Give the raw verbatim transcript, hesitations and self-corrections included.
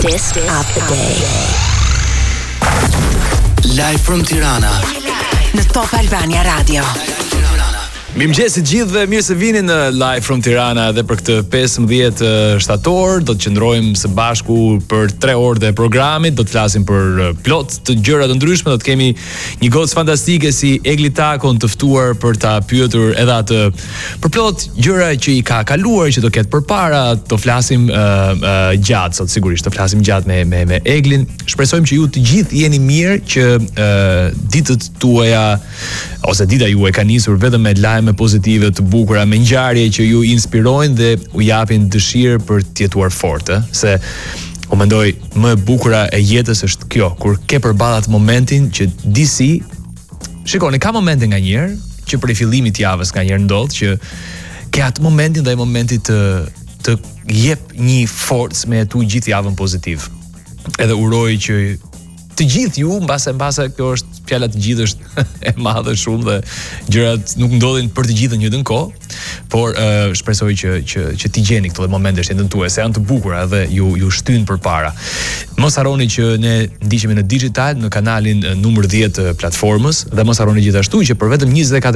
Artist of the Day. Live from Tirana Në Top Albania Radio. Mirëmëngjes të gjithë dhe mirë se vini në Live from Tirana dhe për këtë pesëmbëdhjetë shtator do të qëndrojmë së bashku për tre orë të programit, do të flasim për plot të gjëra të ndryshme, do të kemi një gocë fantastike si Egli Takon të ftuar për ta pyetur edhe atë për plot gjëra që i ka kaluar, që do ketë përpara, do flasim uh, uh, gjatë sot sigurisht, do flasim gjatë me me me Eglin. Shpresojmë që ju të gjithë jeni mirë, që uh, ditët tuaja ose dita juaj ka nisur vetëm me lajme pozitive të bukura, me ngjarje që ju inspirojnë dhe u japin dëshirë për të jetuar fortë, se u mendoj më e bukura e jetës është kjo, kur ke përballë atë momentin që disi, shikoni, ka momente nganjëherë që për fillimit të javës nganjëherë ndodh që ke atë momentin dhe ai momenti të të jep një forcë me tu gjithë javën pozitiv. Edhe uroj që të gjithë ju, mbase mbase kjo është fjala të gjithë është e madhe shumë dhe gjërat nuk ndodhin për të gjithë në njëjtën kohë, por uh, shpresoj që që që t'i gjeni këto momente në jetën tuaj, se janë të bukura dhe ju ju shtyn përpara. Mos harroni që ne ndiqemi në digital në kanalin uh, numër dhjetë të platformës dhe mos harroni gjithashtu që për vetëm njëzet e katër